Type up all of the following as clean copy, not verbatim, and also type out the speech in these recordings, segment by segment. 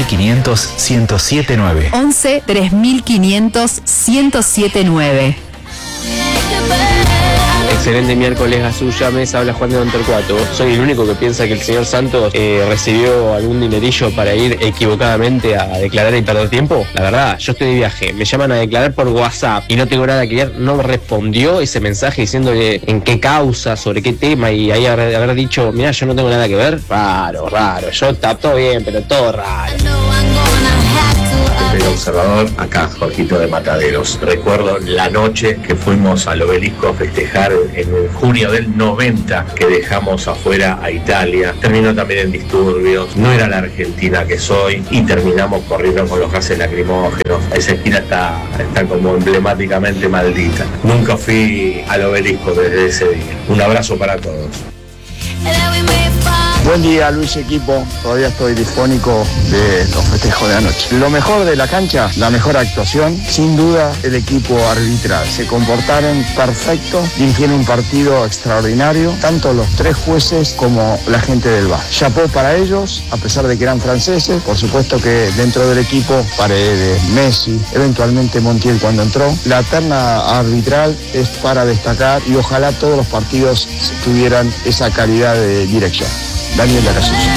3500 1079. 11 3500 1079. Excelente miércoles, Gasulla, Mesa, habla Juan de Don Torcuato. Soy el único que piensa que el señor Santos recibió algún dinerillo para ir equivocadamente a declarar y perder tiempo. La verdad, yo estoy de viaje, me llaman a declarar por WhatsApp y no tengo nada que ver. No respondió ese mensaje diciéndole en qué causa, sobre qué tema, y ahí haber dicho, mira, yo no tengo nada que ver. Raro, yo está todo bien, pero todo raro. El observador, acá Jorgito de Mataderos. Recuerdo la noche que fuimos al Obelisco a festejar en junio del 90, que dejamos afuera a Italia. Terminó también en disturbios, no era la Argentina que soy, y terminamos corriendo con los gases lacrimógenos. Esa esquina está como emblemáticamente maldita. Nunca fui al Obelisco desde ese día. Un abrazo para todos. Buen día, Luis Equipo. Todavía estoy disfónico de los festejos de anoche. Lo mejor de la cancha, la mejor actuación, sin duda el equipo arbitral. Se comportaron perfecto, dirigieron un partido extraordinario, tanto los tres jueces como la gente del VAR. Chapó para ellos, a pesar de que eran franceses. Por supuesto que dentro del equipo, Paredes, Messi, eventualmente Montiel cuando entró. La terna arbitral es para destacar y ojalá todos los partidos tuvieran esa calidad de dirección. Daniel de Casulla.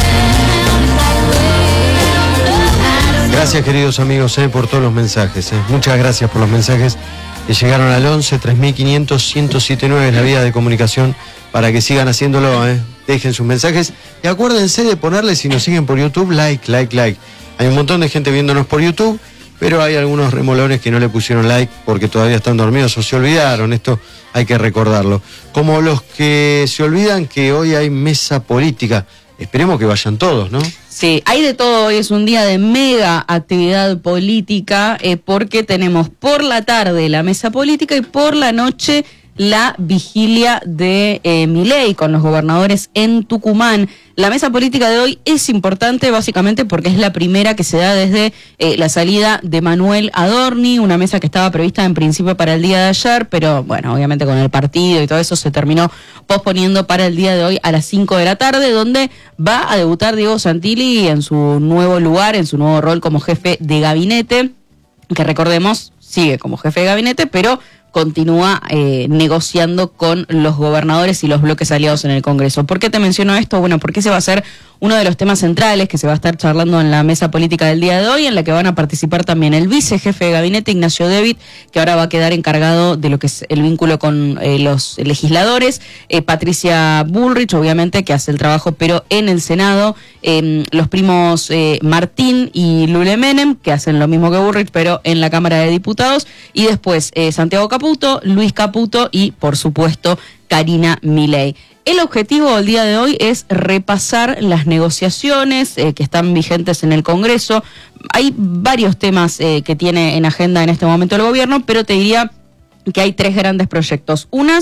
Gracias, queridos amigos, por todos los mensajes. Muchas gracias por los mensajes que llegaron al 11 3500 1079, es la vía de comunicación para que sigan haciéndolo. Dejen sus mensajes y acuérdense de ponerle, si nos siguen por YouTube, like. Hay un montón de gente viéndonos por YouTube, pero hay algunos remolones que no le pusieron like porque todavía están dormidos o se olvidaron. Esto hay que recordarlo. Como los que se olvidan que hoy hay mesa política. Esperemos que vayan todos, ¿no? Sí, hay de todo. Hoy es un día de mega actividad política porque tenemos por la tarde la mesa política y por la noche la vigilia de Milei con los gobernadores en Tucumán. La mesa política de hoy es importante básicamente porque es la primera que se da desde la salida de Manuel Adorni, una mesa que estaba prevista en principio para el día de ayer, pero bueno, obviamente con el partido y todo eso se terminó posponiendo para el día de hoy a las 5 de la tarde, donde va a debutar Diego Santilli en su nuevo lugar, en su nuevo rol como jefe de gabinete, que recordemos, sigue como jefe de gabinete, pero continúa negociando con los gobernadores y los bloques aliados en el Congreso. ¿Por qué te menciono esto? Bueno, porque ese va a ser uno de los temas centrales que se va a estar charlando en la mesa política del día de hoy, en la que van a participar también el vicejefe de gabinete, Ignacio Debit, que ahora va a quedar encargado de lo que es el vínculo con los legisladores, Patricia Bullrich, obviamente, que hace el trabajo, pero en el Senado, los primos Martín y Lule Menem, que hacen lo mismo que Bullrich, pero en la Cámara de Diputados, y después Santiago Caputo, Luis Caputo y, por supuesto, Karina Milei. El objetivo del día de hoy es repasar las negociaciones que están vigentes en el Congreso. Hay varios temas que tiene en agenda en este momento el gobierno, pero te diría que hay tres grandes proyectos. Una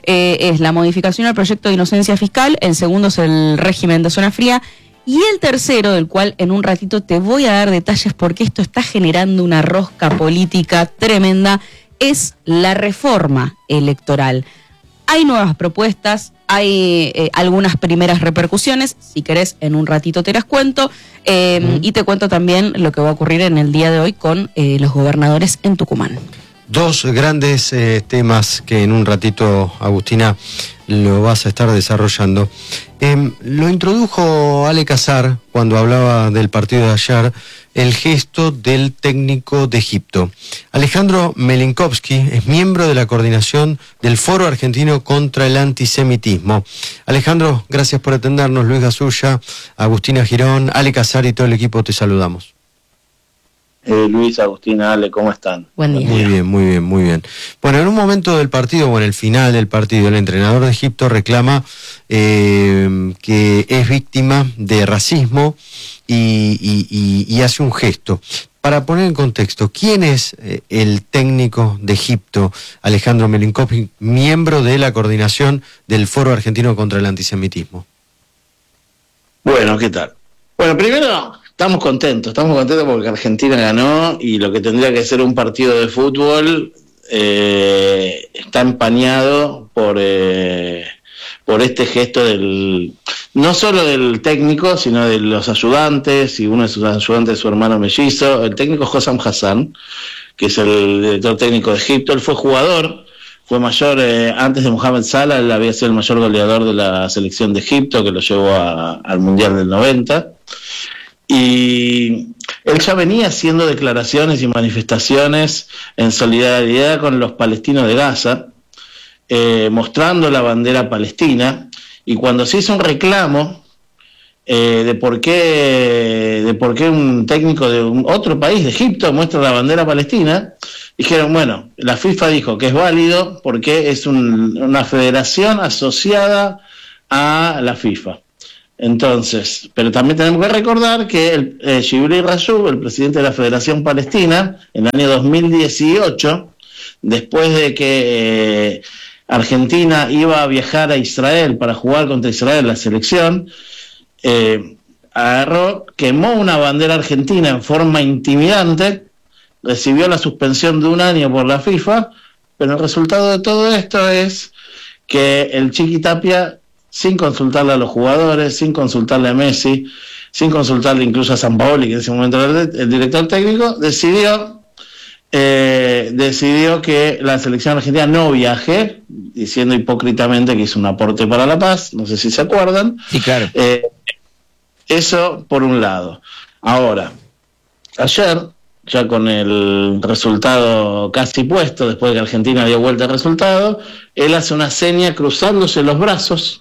es la modificación al proyecto de inocencia fiscal, el segundo es el régimen de zona fría, y el tercero, del cual en un ratito te voy a dar detalles porque esto está generando una rosca política tremenda, es la reforma electoral. Hay nuevas propuestas, hay algunas primeras repercusiones, si querés en un ratito te las cuento, y te cuento también lo que va a ocurrir en el día de hoy con los gobernadores en Tucumán. Dos grandes temas que en un ratito, Agustina, lo vas a estar desarrollando. Lo introdujo Ale Casar cuando hablaba del partido de ayer, el gesto del técnico de Egipto. Alejandro Melinkovsky es miembro de la coordinación del Foro Argentino contra el Antisemitismo. Alejandro, gracias por atendernos. Luis Gasulla, Agustina Girón, Ale Casar y todo el equipo te saludamos. Luis, Agustina, Ale, ¿cómo están? Buen día. Muy bien. Bueno, en un momento del partido, o en el final del partido, el entrenador de Egipto reclama que es víctima de racismo y hace un gesto. Para poner en contexto, ¿quién es el técnico de Egipto, Alejandro Melinkovsky, miembro de la coordinación del Foro Argentino contra el Antisemitismo? Bueno, ¿qué tal? Bueno, primero, estamos contentos porque Argentina ganó y lo que tendría que ser un partido de fútbol está empañado por por este gesto no solo del técnico, sino de los ayudantes, y uno de sus ayudantes es su hermano mellizo, el técnico Hossam Hassan, que es el director técnico de Egipto. Él fue jugador, fue mayor, antes de Mohamed Salah, él había sido el mayor goleador de la selección de Egipto, que lo llevó al Mundial del 90. Y él ya venía haciendo declaraciones y manifestaciones en solidaridad con los palestinos de Gaza, mostrando la bandera palestina, y cuando se hizo un reclamo de por qué un técnico de otro país, de Egipto, muestra la bandera palestina, dijeron, bueno, la FIFA dijo que es válido porque es una federación asociada a la FIFA. Entonces, pero también tenemos que recordar que Jibril Rajoub, el presidente de la Federación Palestina, en el año 2018, después de que Argentina iba a viajar a Israel para jugar contra Israel la selección, quemó una bandera argentina en forma intimidante, recibió la suspensión de 1 año por la FIFA, pero el resultado de todo esto es que el Chiqui Tapia, sin consultarle a los jugadores, sin consultarle a Messi, sin consultarle incluso a Sampaoli, que en ese momento era el director técnico, decidió que la selección argentina no viaje, diciendo hipócritamente que hizo un aporte para la paz, no sé si se acuerdan. Sí, claro. Eso por un lado. Ahora, ayer, ya con el resultado casi puesto, después de que Argentina dio vuelta al resultado, él hace una seña cruzándose los brazos.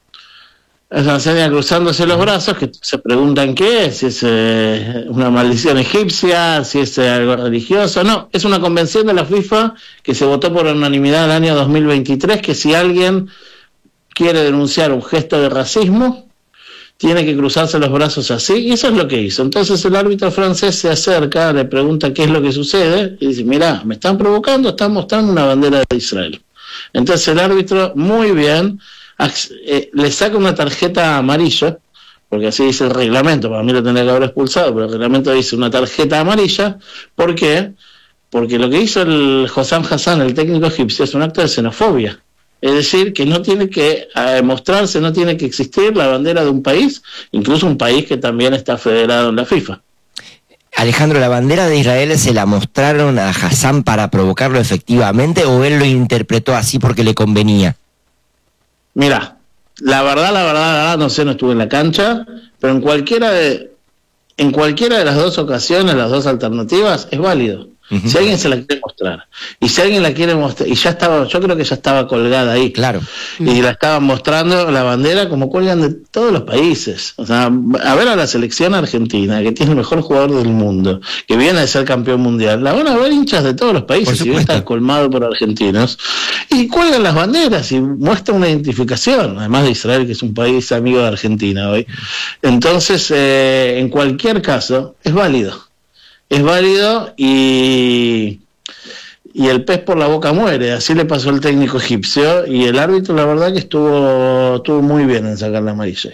Es una seña cruzándose los brazos, que se preguntan qué es, si es una maldición egipcia, si es algo religioso. No, es una convención de la FIFA que se votó por unanimidad el año 2023, que si alguien quiere denunciar un gesto de racismo, tiene que cruzarse los brazos así, y eso es lo que hizo. Entonces el árbitro francés se acerca, le pregunta qué es lo que sucede, y dice, mirá, me están provocando, están mostrando una bandera de Israel. Entonces el árbitro, muy bien, le saca una tarjeta amarilla, porque así dice el reglamento, para mí lo tendría que haber expulsado, pero el reglamento dice una tarjeta amarilla. ¿Por qué? Porque lo que hizo el Hossam Hassan, el técnico egipcio, es un acto de xenofobia. Es decir, que no tiene que mostrarse, no tiene que existir la bandera de un país, incluso un país que también está federado en la FIFA. Alejandro, ¿la bandera de Israel se la mostraron a Hassan para provocarlo efectivamente o él lo interpretó así porque le convenía? Mira, la verdad, no sé, no estuve en la cancha, pero en cualquiera de las dos ocasiones, las dos alternativas, es válido. Uh-huh. Si alguien se la quiere mostrar, y si alguien la quiere mostrar, y ya estaba, yo creo que ya estaba colgada ahí, claro, y la estaban mostrando la bandera como cuelgan de todos los países. O sea, a ver a la selección argentina, que tiene el mejor jugador del mundo, que viene de ser campeón mundial, la van a ver hinchas de todos los países, y está colmado por argentinos, y cuelgan las banderas y muestran una identificación, además de Israel, que es un país amigo de Argentina hoy. Entonces, en cualquier caso, es válido. Es válido y el pez por la boca muere. Así le pasó al técnico egipcio, y el árbitro, la verdad que estuvo muy bien en sacar la amarilla.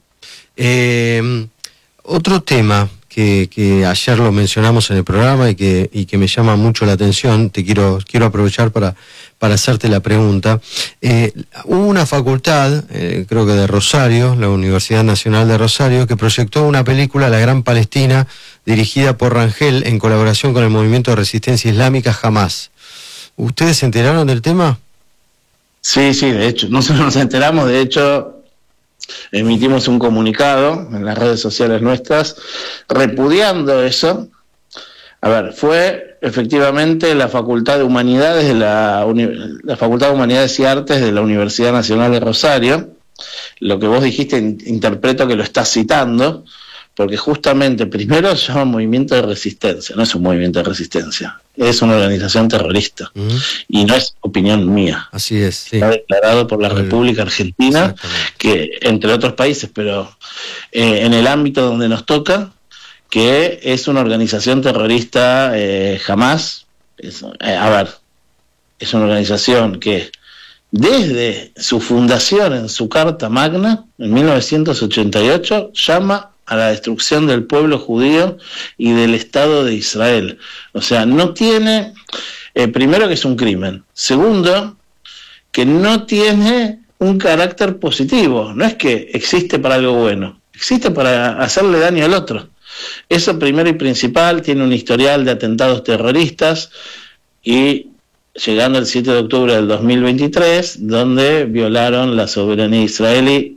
Otro tema que ayer lo mencionamos en el programa y que me llama mucho la atención, quiero aprovechar para hacerte la pregunta. Hubo una facultad, creo que de Rosario, la Universidad Nacional de Rosario, que proyectó una película, La Gran Palestina, dirigida por Rangel en colaboración con el Movimiento de Resistencia Islámica Hamas. ¿Ustedes se enteraron del tema? Sí, de hecho, nosotros nos enteramos, de hecho emitimos un comunicado en las redes sociales nuestras repudiando eso. A ver, fue efectivamente la Facultad de Humanidades la Facultad de Humanidades y Artes de la Universidad Nacional de Rosario. Lo que vos dijiste, interpreto que lo estás citando, porque justamente primero se llama Movimiento de Resistencia, no es un movimiento de resistencia, es una organización terrorista, y no es opinión mía. Así es, sí. Está declarado por la República Argentina, que entre otros países, pero en el ámbito donde nos toca, que es una organización terrorista. Hamas, es una organización que desde su fundación en su Carta Magna, en 1988, llama a la destrucción del pueblo judío y del Estado de Israel. O sea, no tiene, primero que es un crimen, segundo, que no tiene un carácter positivo, no es que existe para algo bueno, existe para hacerle daño al otro. Eso primero y principal, tiene un historial de atentados terroristas y llegando el 7 de octubre del 2023, donde violaron la soberanía israelí,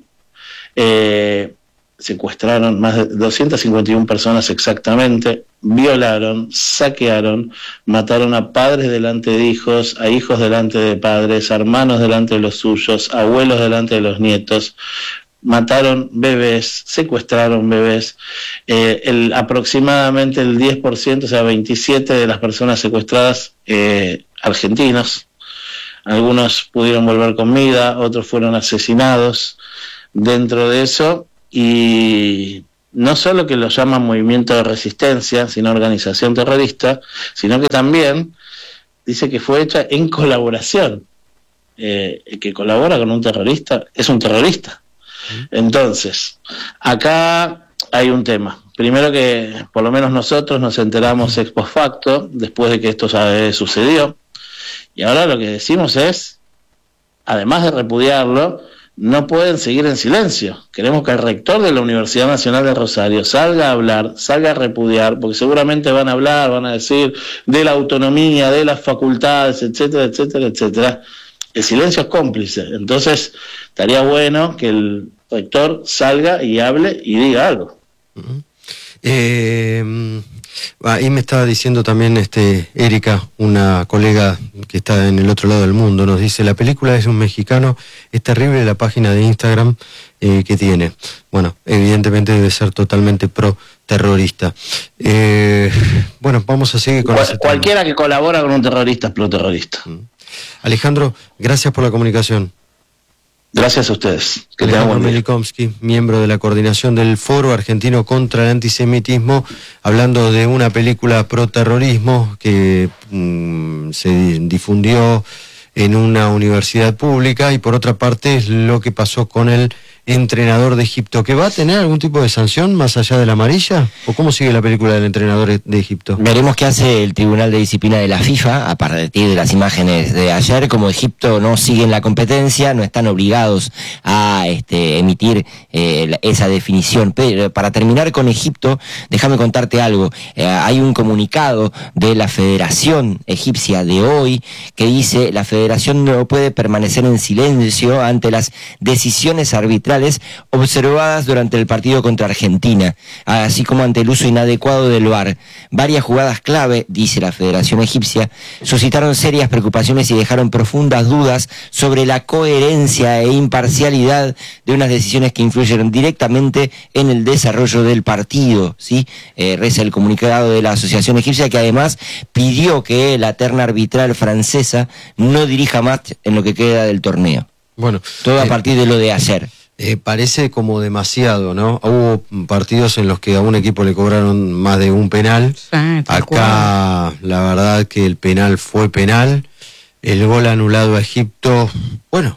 secuestraron más de 251 personas exactamente, violaron, saquearon, mataron a padres delante de hijos, a hijos delante de padres, a hermanos delante de los suyos, abuelos delante de los nietos, mataron bebés, secuestraron bebés, aproximadamente el 10%, o sea 27 de las personas secuestradas argentinos, algunos pudieron volver con vida, otros fueron asesinados dentro de eso, y no solo que lo llaman movimiento de resistencia, sino organización terrorista, sino que también dice que fue hecha en colaboración. El que colabora con un terrorista es un terrorista. Entonces, acá hay un tema. Primero que por lo menos nosotros nos enteramos ex post facto, después de que esto sucedió, y ahora lo que decimos es, además de repudiarlo, no pueden seguir en silencio. Queremos que el rector de la Universidad Nacional de Rosario salga a hablar, salga a repudiar, porque seguramente van a hablar, van a decir de la autonomía, de las facultades, etcétera, etcétera, etcétera. El silencio es cómplice, entonces estaría bueno que el rector salga y hable y diga algo. Ahí me estaba diciendo también Erika, una colega que está en el otro lado del mundo, nos dice, la película es un mexicano, es terrible la página de Instagram que tiene. Bueno, evidentemente debe ser totalmente pro-terrorista. Bueno, vamos a seguir con cualquiera que colabora con un terrorista es pro-terrorista. Alejandro, gracias por la comunicación. Gracias a ustedes. Que Alejandro Milikovsky, miembro de la coordinación del Foro Argentino contra el Antisemitismo, hablando de una película pro-terrorismo que se difundió en una universidad pública, y por otra parte lo que pasó con el entrenador de Egipto, que va a tener algún tipo de sanción más allá de la amarilla, o cómo sigue la película del entrenador de Egipto. Veremos qué hace el Tribunal de Disciplina de la FIFA a partir de las imágenes de ayer. Como Egipto no sigue en la competencia, no están obligados a emitir esa definición. Pero para terminar con Egipto, déjame contarte algo. Hay un comunicado de la Federación Egipcia de hoy que dice: la Federación no puede permanecer en silencio ante las decisiones arbitrales observadas durante el partido contra Argentina, así como ante el uso inadecuado del VAR. Varias jugadas clave, dice la Federación Egipcia, suscitaron serias preocupaciones y dejaron profundas dudas sobre la coherencia e imparcialidad de unas decisiones que influyeron directamente en el desarrollo del partido, ¿sí? Reza el comunicado de la Asociación Egipcia, que además pidió que la terna arbitral francesa no dirija más en lo que queda del torneo. Bueno, todo a partir de lo de ayer. Parece como demasiado, ¿no? Hubo partidos en los que a un equipo le cobraron más de un penal. Acá la verdad que el penal fue penal. El gol anulado a Egipto, bueno,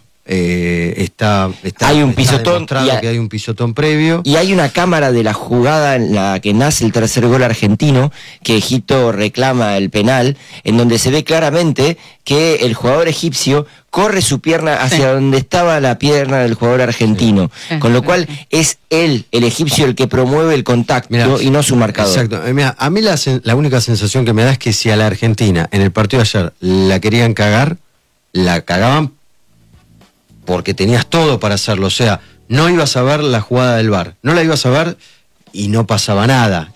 hay un pisotón, que hay un pisotón previo. Y hay una cámara de la jugada en la que nace el tercer gol argentino, que Egipto reclama el penal, en donde se ve claramente que el jugador egipcio corre su pierna hacia donde estaba la pierna del jugador argentino, con lo cual es él, el egipcio, el que promueve el contacto y no su marcador. Exacto. Mirá, a mí la única sensación que me da es que si a la Argentina en el partido de ayer la querían cagar, la cagaban porque tenías todo para hacerlo. O sea, no ibas a ver la jugada del VAR, no la ibas a ver y no pasaba nada,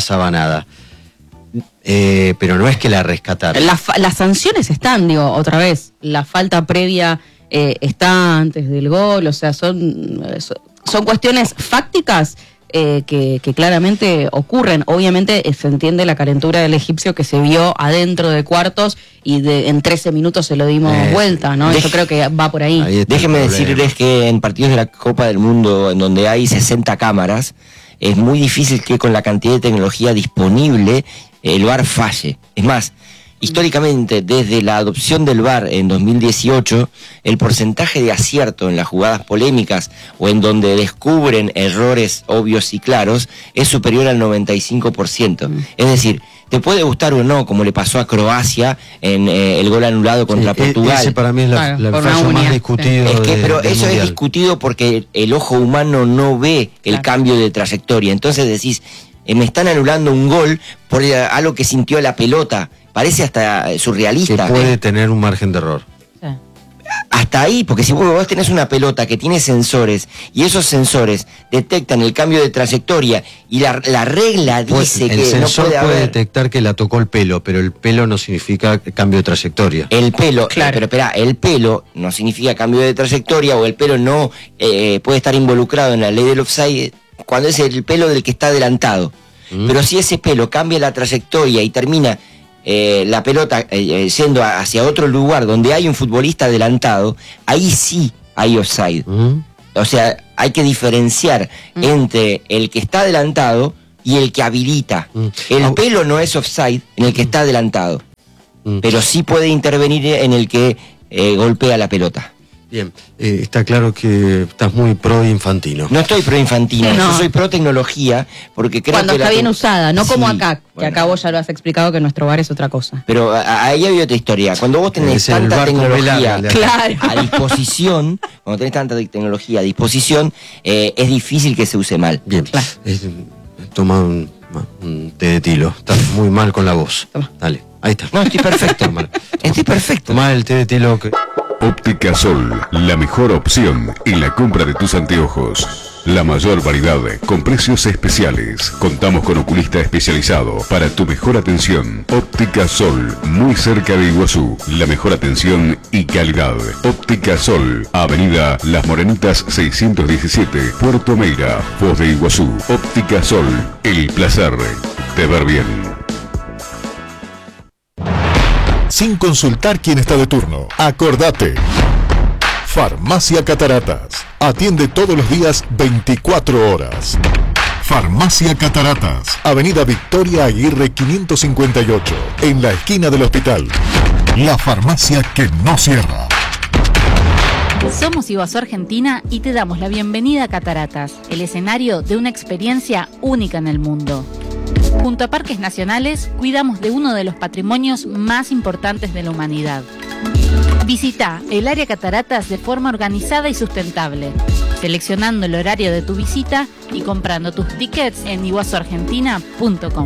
pero no es que la rescataron. Las sanciones están, otra vez, la falta previa está antes del gol, o sea, son cuestiones fácticas que claramente ocurren. Obviamente se entiende la calentura del egipcio, que se vio adentro de cuartos y en 13 minutos se lo dimos vuelta, ¿no? Yo creo que va por ahí. Déjenme decirles que en partidos de la Copa del Mundo, en donde hay 60 cámaras, es muy difícil que con la cantidad de tecnología disponible el VAR falle. Es más, históricamente, desde la adopción del VAR en 2018, el porcentaje de acierto en las jugadas polémicas o en donde descubren errores obvios y claros es superior al 95%. Es decir, te puede gustar o no, como le pasó a Croacia en el gol anulado contra Portugal. Ese para mí es el fallo más discutido. Es que, pero eso mundial. es discutido porque el ojo humano no ve el cambio de trayectoria. Entonces decís, me están anulando un gol por algo que sintió la pelota. Parece hasta surrealista. Que puede tener un margen de error. Hasta ahí, porque si vos tenés una pelota que tiene sensores y esos sensores detectan el cambio de trayectoria y la regla dice el que sensor no puede puede haber... detectar que la tocó el pelo, pero el pelo no significa cambio de trayectoria. El pelo, pero espera, el pelo no significa cambio de trayectoria, o el pelo no puede estar involucrado en la ley del offside cuando es el pelo del que está adelantado. Pero si ese pelo cambia la trayectoria y termina la pelota yendo hacia otro lugar donde hay un futbolista adelantado, ahí sí hay offside. O sea, hay que diferenciar entre el que está adelantado y el que habilita. El pelo no es offside en el que está adelantado, pero sí puede intervenir en el que golpea la pelota. Bien, está claro que estás muy pro infantino. No estoy pro infantino, No. yo soy pro tecnología, porque creo Cuando que está bien usada, no como Sí, acá, que bueno. acá vos ya lo has explicado que nuestro bar es otra cosa. Pero ahí había otra historia. Cuando vos tenés Es el tanta barco tecnología velar, Claro. a disposición, cuando tenés tanta tecnología a disposición, es difícil que se use mal. Bien, toma un té de tilo. Estás muy mal con la voz. Dale, ahí está. No, estoy perfecto. Estoy perfecto. Toma el té de tilo que... Óptica Sol, la mejor opción en la compra de tus anteojos. La mayor variedad con precios especiales. Contamos con oculista especializado para tu mejor atención. Óptica Sol, muy cerca de Iguazú. La mejor atención y calidad. Óptica Sol, Avenida Las Morenitas 617, Puerto Meira, Foz de Iguazú. Óptica Sol, el placer de ver bien. Sin consultar quién está de turno. Acordate. Farmacia Cataratas. Atiende todos los días 24 horas. Farmacia Cataratas. Avenida Victoria Aguirre 558. En la esquina del hospital. La farmacia que no cierra. Somos Iguazú Argentina y te damos la bienvenida a Cataratas, el escenario de una experiencia única en el mundo. Junto a parques nacionales, cuidamos de uno de los patrimonios más importantes de la humanidad. Visita el área Cataratas de forma organizada y sustentable, seleccionando el horario de tu visita y comprando tus tickets en iguazuargentina.com.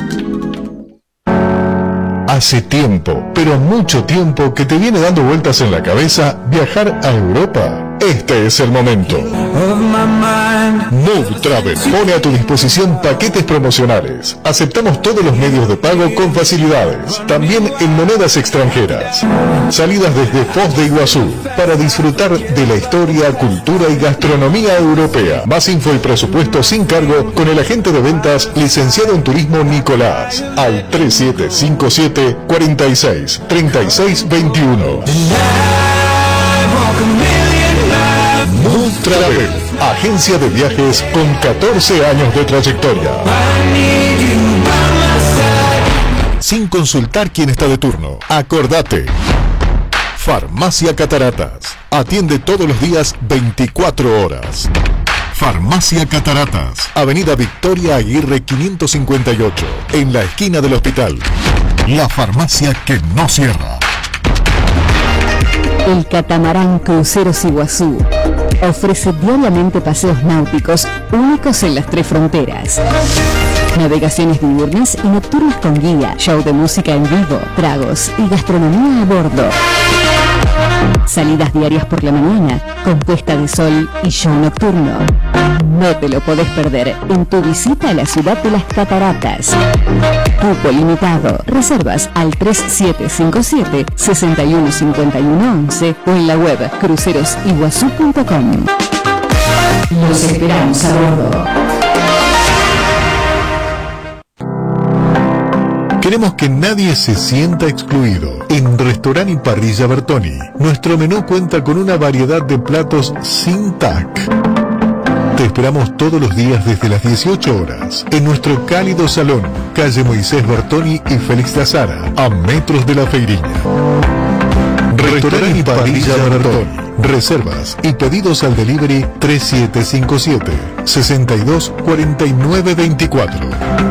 Hace tiempo, pero mucho tiempo, que te viene dando vueltas en la cabeza viajar a Europa. Este es el momento. Move Travel pone a tu disposición paquetes promocionales. Aceptamos todos los medios de pago con facilidades, también en monedas extranjeras. Salidas desde Foz de Iguazú para disfrutar de la historia, cultura y gastronomía europea. Más info y presupuesto sin cargo con el agente de ventas licenciado en turismo Nicolás al 3757 46 36 21. Move Travel, agencia de viajes con 14 años de trayectoria. Sin consultar quién está de turno. Acordate. Farmacia Cataratas. Atiende todos los días 24 horas. Farmacia Cataratas. Avenida Victoria Aguirre 558. En la esquina del hospital. La farmacia que no cierra. El catamarán Cruceros Iguazú ofrece diariamente paseos náuticos únicos en las 3 fronteras. Navegaciones diurnas y nocturnas con guía, show de música en vivo, tragos y gastronomía a bordo. Salidas diarias por la mañana, con puesta de sol y show nocturno. No te lo podés perder en tu visita a la ciudad de las Cataratas. Cupo limitado. Reservas al 3757-615111 o en la web crucerosiguazú.com. Los esperamos a bordo. Queremos que nadie se sienta excluido. En Restaurant y Parrilla Bertoni, nuestro menú cuenta con una variedad de platos sin TAC. Te esperamos todos los días desde las 18 horas en nuestro cálido salón, calle Moisés Bertoni y Félix de Azara, a metros de la Feiriña. Restaurant y Parrilla Bertoni. Reservas y pedidos al delivery 3757 624924.